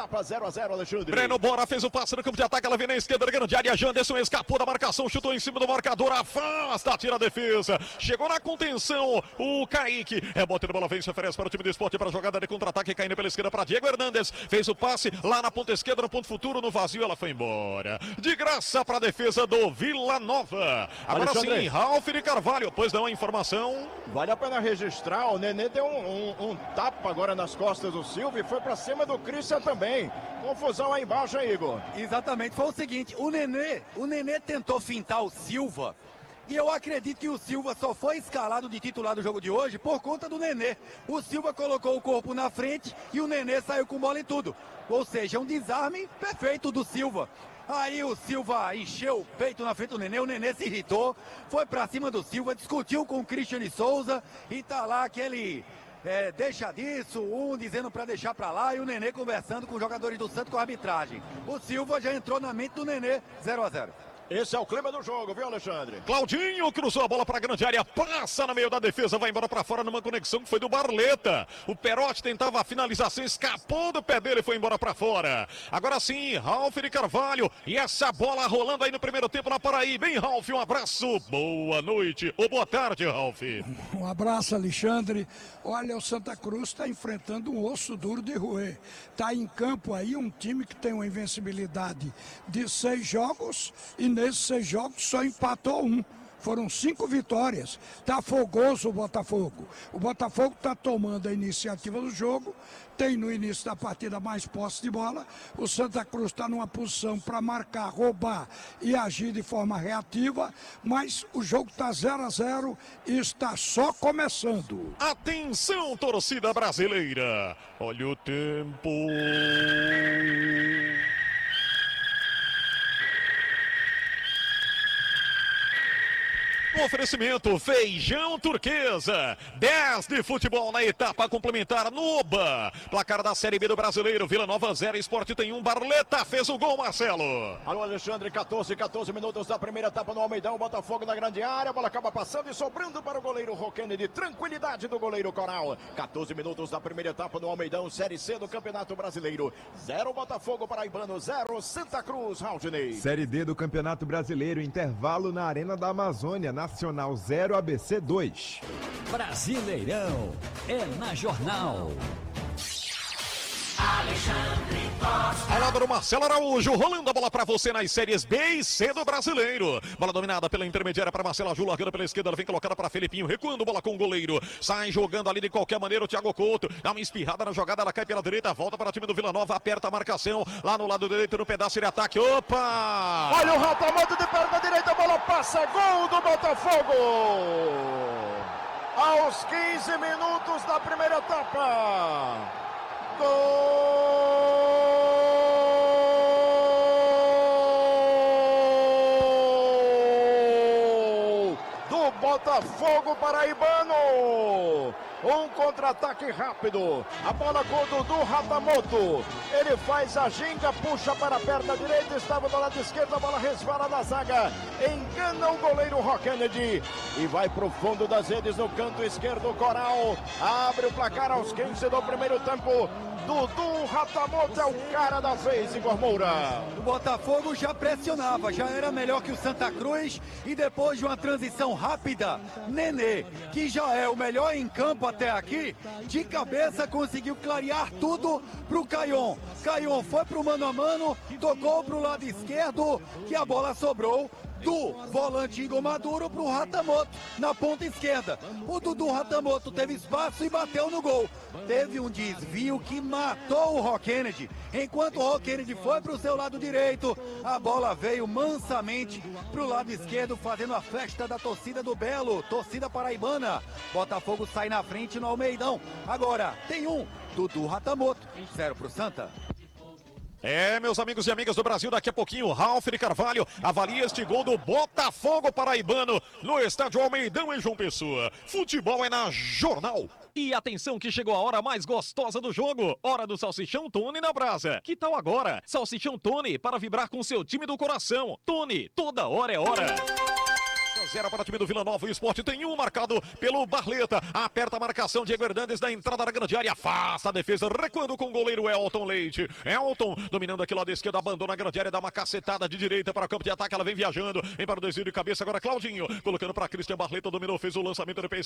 etapa, 0-0, Alexandre. Breno Bora fez o passe no campo de ataque, ela vem na esquerda, grande área, Janderson escapou da marcação, chutou em cima do marcador, afasta, tira a defesa, chegou na contenção, o Kaique, rebote de bola, vem, se oferece para o time do Sport, para a jogada de contra-ataque, caindo pela esquerda para Diego Hernandes, fez o passe lá na ponta esquerda, no ponto futuro, no vazio, ela foi embora, de graça para a defesa do Vila Nova. Agora Alexandre. sim, Ralf de Carvalho, pois não a informação. Vale a pena registrar, o Nenê deu um tapa agora nas costas do Silva e foi pra cima do Christian também. Confusão aí embaixo, hein, Igor? Exatamente, foi o seguinte, o Nenê tentou fintar o Silva, e eu acredito que o Silva só foi escalado de titular do jogo de hoje por conta do Nenê. O Silva colocou o corpo na frente e o Nenê saiu com bola e tudo. Ou seja, um desarme perfeito do Silva. Aí o Silva encheu o peito na frente do Nenê, o Nenê se irritou, foi pra cima do Silva, discutiu com o Christian Souza e tá lá aquele... deixa disso, um dizendo pra deixar pra lá e o Nenê conversando com os jogadores do Santos com a arbitragem. O Silva já entrou na mente do Nenê, 0-0. Esse é o clima do jogo, viu, Alexandre? Claudinho cruzou a bola para a grande área, passa no meio da defesa, vai embora para fora numa conexão que foi do Barleta. O Perotti tentava a finalização, escapou do pé dele e foi embora para fora. Agora sim, Ralf de Carvalho e essa bola rolando aí no primeiro tempo na Paraíba. Hein, Ralf? Um abraço, boa noite ou boa tarde, Ralf. Um abraço, Alexandre. Olha, o Santa Cruz está enfrentando um osso duro de roer. Está em campo aí um time que tem uma invencibilidade de 6 jogos e nesses 6 jogos só empatou 1. Foram 5 vitórias. Está fogoso o Botafogo. O Botafogo está tomando a iniciativa do jogo. Tem no início da partida mais posse de bola. O Santa Cruz está numa posição para marcar, roubar e agir de forma reativa. Mas o jogo está 0-0 e está só começando. Atenção, torcida brasileira. Olha o tempo. Um oferecimento Feijão Turquesa, 10 de futebol na etapa complementar no Oba. Placar da Série B do Brasileiro, Vila Nova 0, Sport tem 1, Barleta fez o gol, Marcelo. Alô, Alexandre, 14 minutos da primeira etapa no Almeidão, Botafogo na grande área, a bola acaba passando e sobrando para o goleiro Roquene, tranquilidade do goleiro Coral. 14 minutos da primeira etapa no Almeidão, Série C do Campeonato Brasileiro, 0 Botafogo Paraibano, 0 Santa Cruz, Raudinei. Série D do Campeonato Brasileiro, intervalo na Arena da Amazônia, Nacional 0, ABC 2. Brasileirão é na Jornal. Alexandre Costa. Ao lado do Marcelo Araújo, rolando a bola para você nas séries B e C do Brasileiro. Bola dominada pela intermediária para Marcelo Aju, largando pela esquerda, ela vem colocada para Felipinho, recuando bola com o goleiro. Sai jogando ali de qualquer maneira o Thiago Couto, dá uma espirrada na jogada, ela cai pela direita, volta para o time do Vila Nova, aperta a marcação, lá no lado direito, no pedaço de ataque, opa! Olha o Ratamoto de perna direita, a bola passa, gol do Botafogo! Aos 15 minutos da primeira etapa. Gol do Botafogo paraibano. Um contra-ataque rápido. A bola com o Dudu Ratamoto. Ele faz a ginga, puxa para a perna direita. Estava do lado esquerdo, a bola resvala na zaga. Engana o goleiro Rock Kennedy. E vai para o fundo das redes no canto esquerdo. Coral abre o placar aos 15 do primeiro tempo. Dudu Ratamoto é o cara da vez, Igor Moura. O Botafogo já pressionava, já era melhor que o Santa Cruz e depois de uma transição rápida, Nenê, que já é o melhor em campo até aqui, de cabeça conseguiu clarear tudo pro Caion. Caion foi pro mano a mano, tocou pro lado esquerdo, que a bola sobrou do volante Igor Maduro pro Ratamoto na ponta esquerda. O Dudu Ratamoto teve espaço e bateu no gol. Teve um desvio que matou o Rock Kennedy. Enquanto o Rock Kennedy foi pro seu lado direito, a bola veio mansamente pro lado esquerdo, fazendo a festa da torcida do Belo, torcida paraibana. Botafogo sai na frente no Almeidão. Agora tem um, Dudu Ratamoto, 0 pro Santa. É, meus amigos e amigas do Brasil, daqui a pouquinho, Ralf de Carvalho avalia este gol do Botafogo paraibano no estádio Almeidão em João Pessoa. Futebol é na Jornal. E atenção que chegou a hora mais gostosa do jogo, hora do Salsichão Tony na brasa. Que tal agora? Salsichão Tony para vibrar com seu time do coração. Tony, toda hora é hora. 0 para o time do Vila Nova. O Sport tem um marcado pelo Barleta. Aperta a marcação. Diego Hernandes na entrada da grande área. Afasta a defesa. Recuando com o goleiro Elton Leite. Elton dominando aqui lado esquerdo. Abandona a grande área. Dá uma cacetada de direita para o campo de ataque. Ela vem viajando. Vem para o desvio de cabeça. Agora Claudinho. Colocando para Cristian Barleta. Dominou. Fez o lançamento. Ele